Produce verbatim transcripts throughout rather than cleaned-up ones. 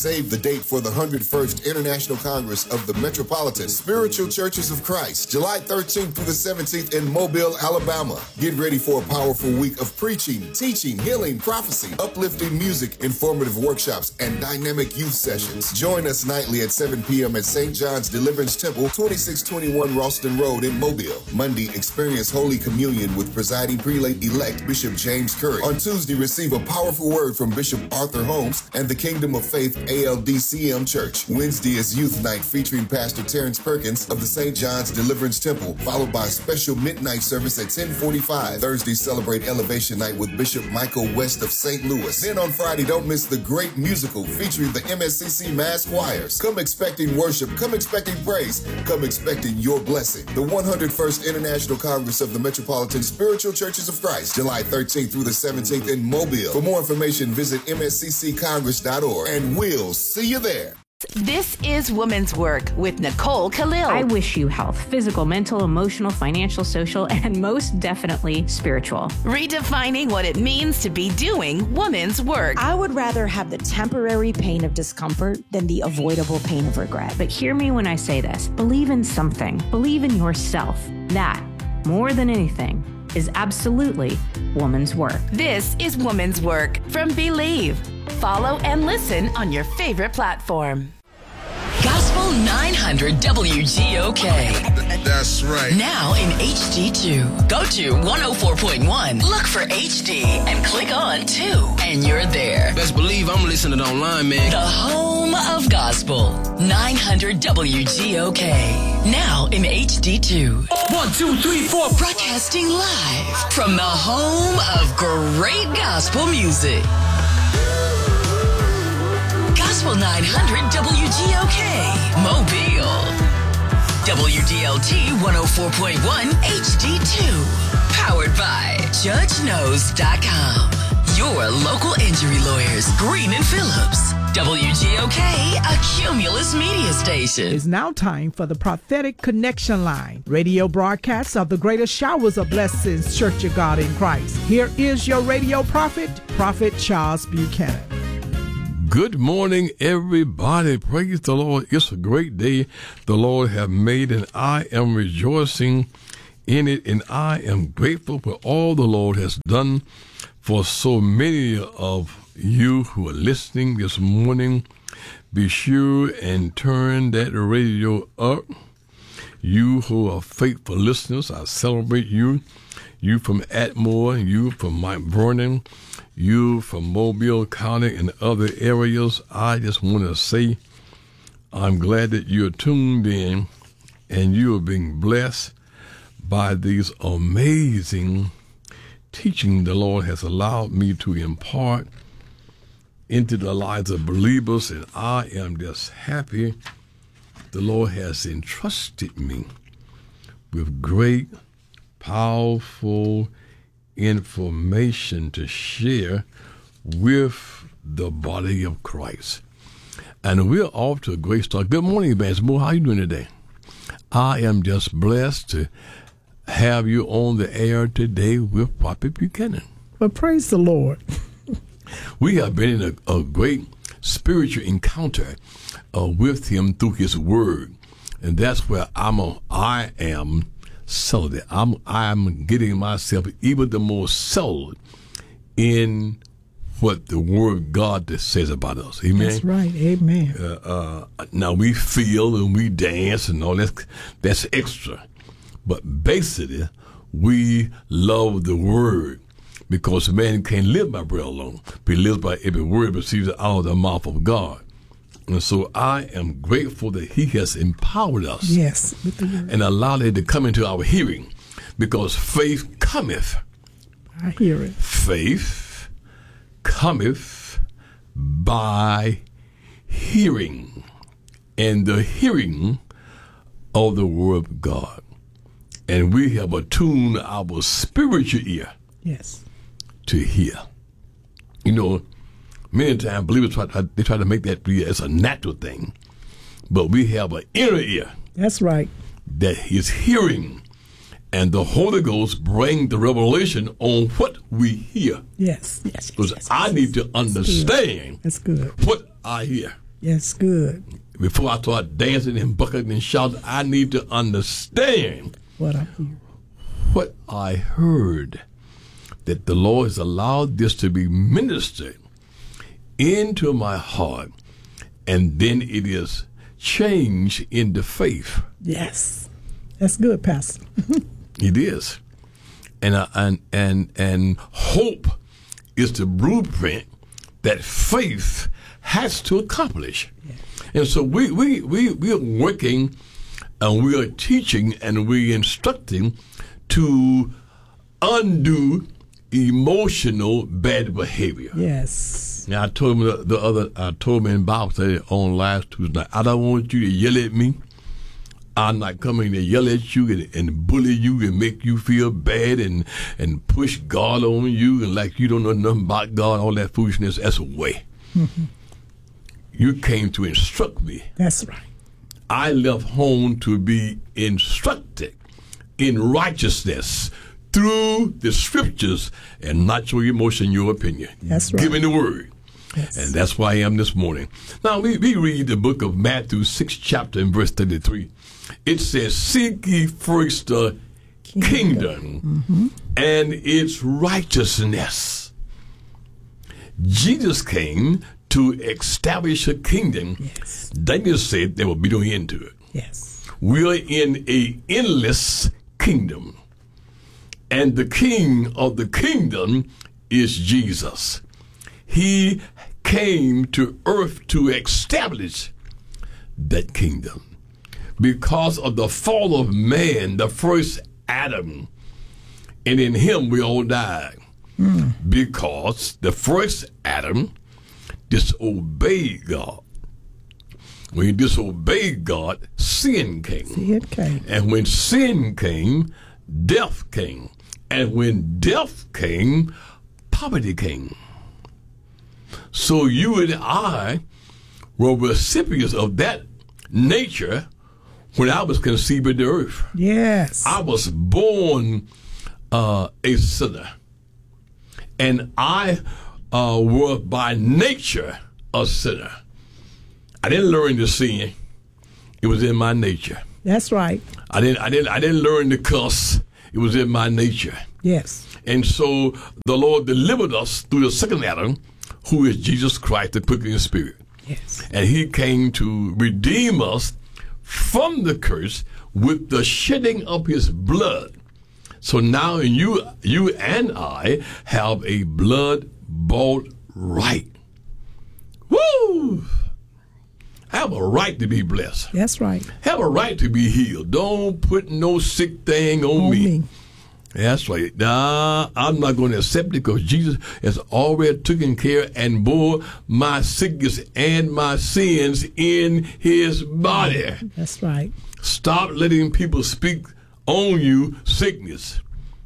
Save the date for the one hundred first International Congress of the Metropolitan Spiritual Churches of Christ, July thirteenth through the seventeenth in Mobile, Alabama. Get ready for a powerful week of preaching, teaching, healing, prophecy, uplifting music, informative workshops, and dynamic youth sessions. Join us nightly at seven p.m. at Saint John's Deliverance Temple, twenty-six twenty-one Ralston Road in Mobile. Monday, experience Holy Communion with presiding prelate-elect Bishop James Curry. On Tuesday, receive a powerful word from Bishop Arthur Holmes and the Kingdom of Faith A L D C M Church. Wednesday is Youth Night featuring Pastor Terrence Perkins of the Saint John's Deliverance Temple, followed by a special midnight service at ten forty-five. Thursday, celebrate Elevation Night with Bishop Michael West of Saint Louis. Then on Friday, don't miss the great musical featuring the M S C C Mass Choirs. Come expecting worship, come expecting praise, come expecting your blessing. The one hundred first International Congress of the Metropolitan Spiritual Churches of Christ, July thirteenth through the seventeenth in Mobile. For more information, visit m s c c congress dot org, and we'll see you there. This is Woman's Work with Nicole Khalil. I wish you health, physical, mental, emotional, financial, social, and most definitely spiritual. Redefining what it means to be doing woman's work. I would rather have the temporary pain of discomfort than the avoidable pain of regret. But hear me when I say this. Believe in something. Believe in yourself. That, more than anything, is absolutely woman's work. This is Woman's Work from Believe. Follow and listen on your favorite platform. Gospel nine hundred W G O K. That's right. Now in H D two. Go to one oh four point one. Look for H D and click on two. And you're there. Best believe I'm listening online, man. The home of gospel. nine hundred W G O K. Now in H D two. One, two, three, four. Broadcasting live from the home of great gospel music. Gospel nine hundred W G O K, Mobile. W D L T one oh four point one H D two. Powered by Judge Knows dot com. Your local injury lawyers, Green and Phillips. W G O K, a Cumulus media station. It's now time for the Prophetic Connection Line, radio broadcasts of the greatest showers of blessings, Church of God in Christ. Here is your radio prophet, Prophet Charles Buchanan. Good morning, everybody. Praise the Lord. It's a great day the Lord have made, and I am rejoicing in it, and I am grateful for all the Lord has done for so many of you who are listening this morning. Be sure and turn that radio up. You who are faithful listeners, I celebrate you. You from Atmore, you from Mount Vernon, you from Mobile County and other areas. I just want to say I'm glad that you're tuned in and you are being blessed by these amazing teaching the Lord has allowed me to impart into the lives of believers, and I am just happy the Lord has entrusted me with great, powerful information to share with the body of Christ. And we're off to a great start. Good morning, Evangelist Moore. How are you doing today? I am just blessed to have you on the air today with Prophet Buchanan. Well, praise the Lord. We have been in a, a great spiritual encounter uh, with him through his word. And that's where I'm a, I am settled. I'm, I'm getting myself even the more settled in what the word of God says about us. Amen. That's right. Amen. Uh, uh, now we feel and we dance and all that. That's extra. But basically, we love the word because man can't live by bread alone, but he lives by every word that proceeds out of the mouth of God. And so I am grateful that he has empowered us. Yes. And allowed it to come into our hearing, because faith cometh. I hear it. Faith cometh by hearing, and the hearing of the word of God. And we have attuned our spiritual ear. Yes. To hear. You know, many times believers try to, they try to make that be as a natural thing, but we have an inner ear. That's right. That is hearing, and the Holy Ghost bring the revelation on what we hear. Yes, yes. Because yes, yes, I yes, need to understand That's good. what I hear. Yes, good. Before I start dancing and bucking and shouting, I need to understand what I hear. What I heard, that the Lord has allowed this to be ministered into my heart, and then it is changed into faith. Yes, that's good, Pastor. It is, and uh, and and and hope is the blueprint that faith has to accomplish. Yeah. And so we we we we are working, and we are teaching, and we are instructing to undo emotional bad behavior. Yes. Now I told him the, the other. I told him in Bible study on last Tuesday night, I don't want you to yell at me. I'm not coming to yell at you and, and bully you and make you feel bad and and push God on you and like you don't know nothing about God. All that foolishness. That's a way. Mm-hmm. You came to instruct me. That's right. I left home to be instructed in righteousness through the scriptures and not your emotion, your opinion. That's right. Give me the word. Yes. And that's why I am this morning. Now, we, we read the book of Matthew, sixth chapter, and verse thirty-three. It says, seek ye first the kingdom, kingdom mm-hmm. and its righteousness. Jesus came to establish a kingdom. Yes. Daniel said there will be no end to it. Yes. We are in a endless kingdom. And the king of the kingdom is Jesus. He came to earth to establish that kingdom. Because of the fall of man, the first Adam, and in him we all died. Mm. Because the first Adam disobeyed God. When he disobeyed God, sin came. Sin came. And when sin came, death came. And when death came, poverty came. So you and I were recipients of that nature when I was conceived in the earth. Yes. I was born uh, a sinner. And I uh, was by nature a sinner. I didn't learn to sin. It was in my nature. That's right. I didn't I didn't I didn't learn to cuss. It was in my nature. Yes. And so the Lord delivered us through the second Adam, who is Jesus Christ, the quickening spirit. Yes. And he came to redeem us from the curse with the shedding of his blood. So now you you and I have a blood-bought right. Woo! Have a right to be blessed. That's right. Have a right to be healed. Don't put no sick thing on, on me. me. That's right. Nah, I'm not going to accept it because Jesus has already taken care and bore my sickness and my sins in his body. That's right. Stop letting people speak on you sickness.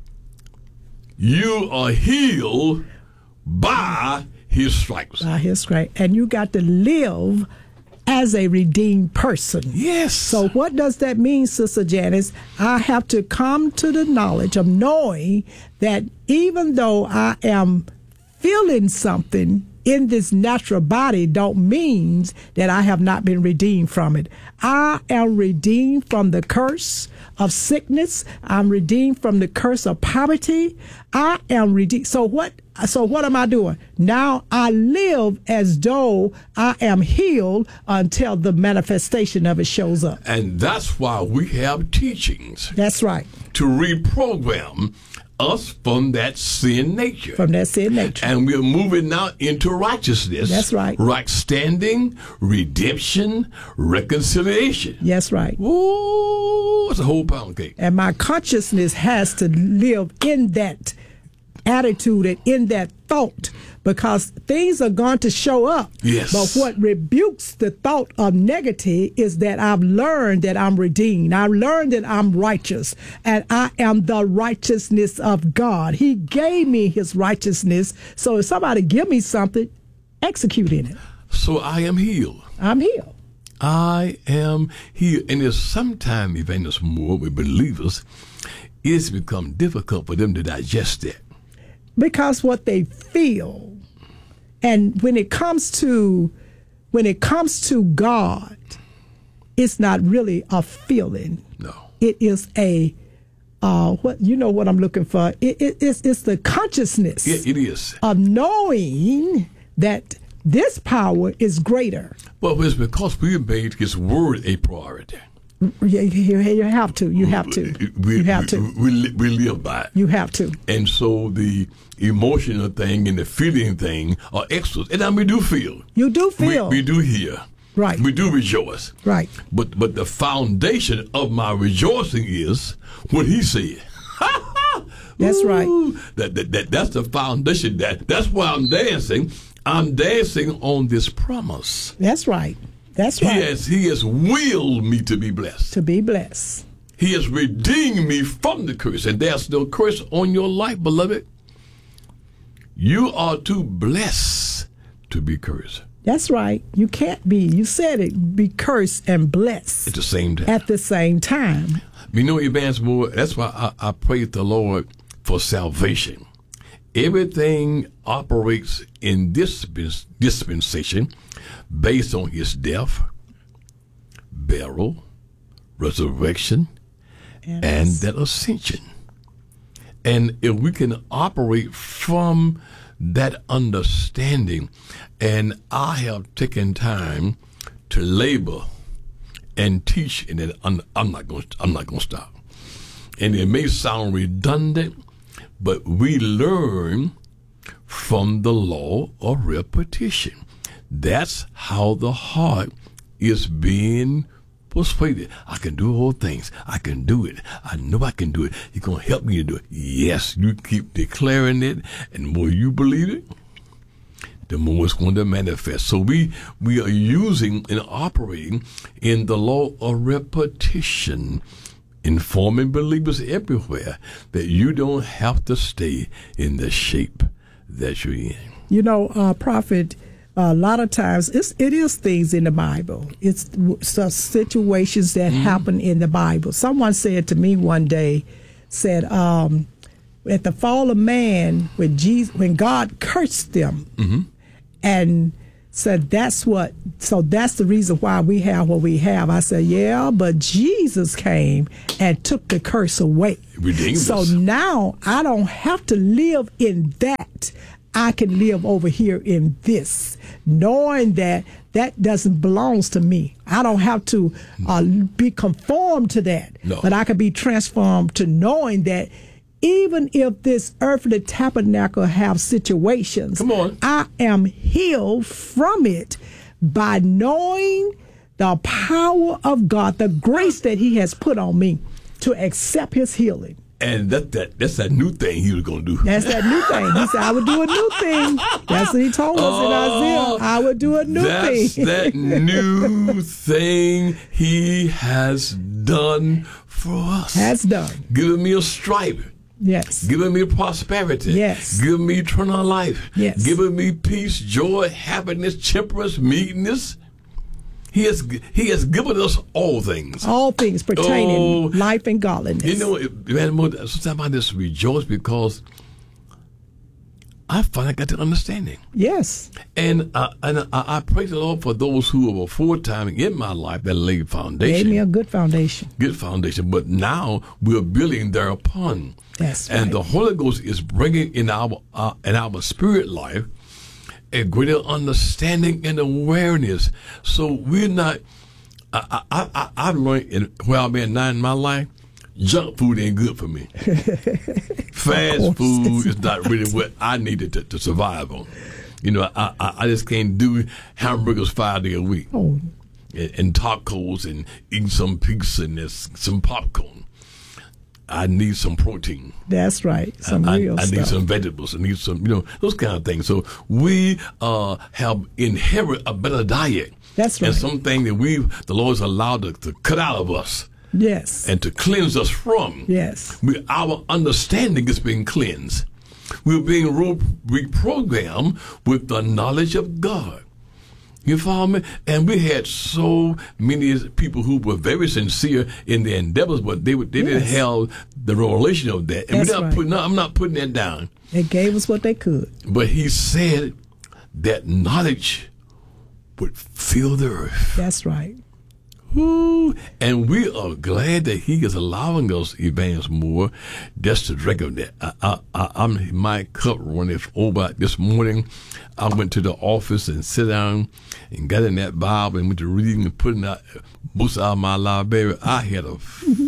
You are healed by his stripes. By his stripes. And you got to live as a redeemed person. Yes. So what does that mean, Sister Janice? I have to come to the knowledge of knowing that even though I am feeling something in this natural body, don't mean that I have not been redeemed from it. I am redeemed from the curse of sickness. I'm redeemed from the curse of poverty. I am redeemed. So what? So what am I doing? Now I live as though I am healed until the manifestation of it shows up. And that's why we have teachings. That's right. To reprogram us from that sin nature. From that sin nature. And we're moving now into righteousness. That's right. Right standing, redemption, reconciliation. That's right. Ooh, it's a whole pound cake. And my consciousness has to live in that attitude and in that thought, because things are going to show up. Yes. But what rebukes the thought of negative is that I've learned that I'm redeemed. I've learned that I'm righteous, and I am the righteousness of God. He gave me his righteousness. So if somebody give me something, execute in it. So I am healed. I'm healed. I am healed. And it's sometimes, Evangelist Moore, with believers, it's become difficult for them to digest that. Because what they feel, and when it comes to when it comes to God, it's not really a feeling. No. It is a, uh, what you know what I'm looking for. It, it, it's, it's the consciousness Yeah, it is. of knowing that this power is greater. Well, it's because we made His word a priority. You, you, you have to. You have to. We, you have to. We, we, li- we live by it. You have to. And so the emotional thing and the feeling thing are extras. And now we do feel. You do feel. We, we do hear. Right. We do rejoice. Right. But but the foundation of my rejoicing is what He said. That's Ooh, right. That, that, that That's the foundation. That That's why I'm dancing. I'm dancing on this promise. That's right. That's He right. has, he has willed me to be blessed. To be blessed. He has redeemed me from the curse. And there's no curse on your life, beloved. You are too blessed to be cursed. That's right. You can't be. You said it. Be cursed and blessed At the same time. at the same time. You know, Evans Moore, that's why I, I praise the Lord for salvation. Everything operates in this dispensation based on His death, burial, resurrection, Yes. and that ascension. And if we can operate from that understanding, and I have taken time to labor and teach, and then I'm, I'm not going. I'm not going to stop. And it may sound redundant, but we learn from the law of repetition. That's how the heart is being persuaded. I can do all things. I can do it. I know I can do it. You're going to help me to do it. Yes, you keep declaring it, and the more you believe it, the more it's going to manifest. So we we are using and operating in the law of repetition, informing believers everywhere that you don't have to stay in the shape that you're in. You know, uh, Prophet, a lot of times it's, it is things in the Bible. It's such situations that mm-hmm. happen in the Bible. Someone said to me one day, said, um, at the fall of man, when Jesus, when God cursed them, mm-hmm. and said that's what, so that's the reason why we have what we have. I said, yeah, but Jesus came and took the curse away. Redeemed so us. now I don't have to live in that. I can live over here in this, knowing that that doesn't belong to me. I don't have to uh, be conformed to that, no. but I can be transformed to knowing that even if this earthly tabernacle have situations, Come on. I am healed from it by knowing the power of God, the grace that He has put on me to accept His healing. And that, that that's that new thing He was going to do. That's that new thing. He said, I would do a new thing. That's what He told us oh, in Isaiah. I would do a new that's thing. That's that new thing He has done for us. Has done. Giving me a stripe. Yes. Giving me prosperity. Yes. Giving me eternal life. Yes. Giving me peace, joy, happiness, temperance, meekness. He has He has given us all things. All things pertaining Oh, life and godliness. You know, sometimes I just rejoice because I finally got the understanding. Yes. And uh, and I, I praise the Lord for those who were aforetime in my life that laid foundation. Gave me a good foundation. Good foundation. But now we're building thereupon. That's and right. the Holy Ghost is bringing in our uh, in our spirit life a greater understanding and awareness. So we're not. I I I I've learned in, where I've been now in my life. Junk food ain't good for me. Fast food is not really what I needed to, to survive on. You know, I, I I just can't do hamburgers five days a week. Oh. And, and tacos and eating some pizza and there's some popcorn. I need some protein. That's right. Some I, real I, I stuff. need some vegetables. I need some, you know, those kind of things. So we uh, have inherited a better diet. That's right. And something that we, the Lord's allowed to, to cut out of us. Yes. And to cleanse us from. Yes. We, our understanding is being cleansed. We're being re- reprogrammed with the knowledge of God. You follow me? And we had so many people who were very sincere in their endeavors, but they, they didn't Yes. have the revelation of that. And That's we're not right. putting, I'm not putting that down. They gave us what they could. But he said that knowledge would fill the earth. That's right. Ooh, and we are glad that he is allowing us, Evangelist Moore, just to drink of that. I, I, I, I'm my cup running over. This morning, I went to the office and sit down and got in that Bible and went to reading and putting out books out of my library. I had a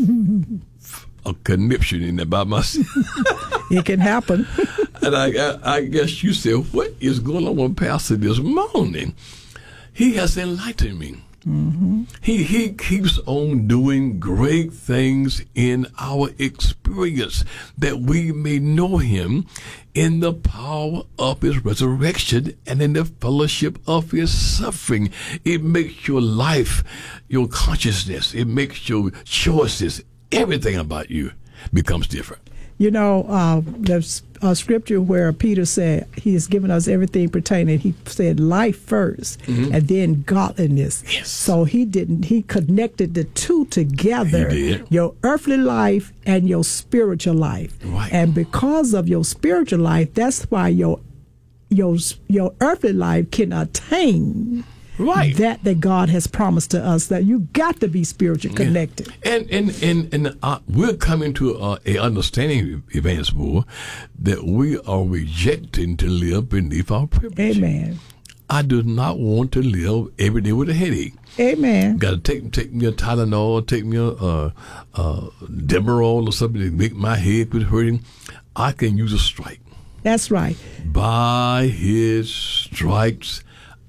a conniption in there by myself. It can happen. And I, I, I guess you said, what is going on with Pastor this morning? He has enlightened me. Mm-hmm. He he keeps on doing great things in our experience that we may know him in the power of his resurrection and in the fellowship of his suffering. It makes your life, your consciousness, it makes your choices, everything about you becomes different. You know, uh, there's a scripture where Peter said he has given us everything pertaining. He said life first, mm-hmm. and then godliness. Yes. So he didn't. He connected the two together. He did. Your earthly life and your spiritual life. Right. And because of your spiritual life, that's why your your your earthly life can attain. Right. That that God has promised to us, that you got to be spiritually connected. Yeah. And and and, and uh, we're coming to uh, a understanding, Evangelist Moore, that we are rejecting to live beneath our privilege. Amen. I do not want to live every day with a headache. Amen. Got to take take me a Tylenol, take me a uh, uh, Demerol or something to make my head quit hurting. I can use a strike. That's right. By his stripes,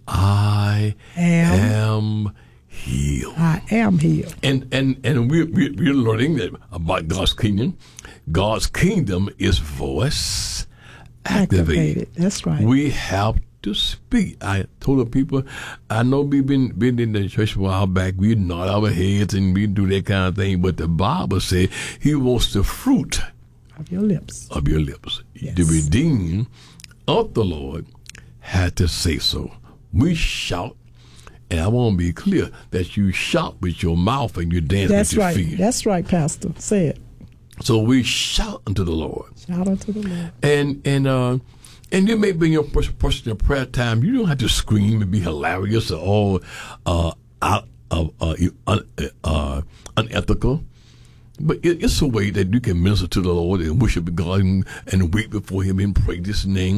I am, am healed. I am healed. And and and we're, we're learning that about God's kingdom. God's kingdom is voice activated. activated. That's right. We have to speak. I told the people, I know we've been, been in the church a while back. We nod our heads and we do that kind of thing. But the Bible said he wants the fruit of your lips. Of your lips. Yes. The redeemed of the Lord had to say so. We shout, and I want to be clear that you shout with your mouth and you dance That's with your right. feet. That's right, Pastor. Say it. So we shout unto the Lord. Shout unto the Lord. And and uh, and you may be in your personal prayer time. You don't have to scream and be hilarious or all uh, out of uh, uh, uh, unethical. But it, it's a way that you can minister to the Lord and worship God and, and wait before Him and pray His name.